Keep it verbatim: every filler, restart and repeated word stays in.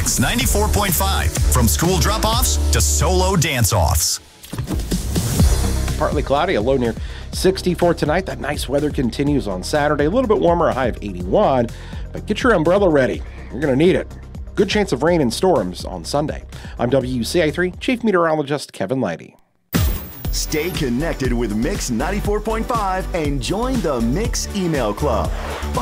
Mix ninety-four point five. From school drop-offs to solo dance-offs. Partly cloudy, a low near sixty-four tonight. That nice weather continues on Saturday. A little bit warmer, a high of eighty-one. But get your umbrella ready. You're going to need it. Good chance of rain and storms on Sunday. I'm W C I three Chief Meteorologist Kevin Lighty. Stay connected with Mix ninety-four point five and join the Mix email club.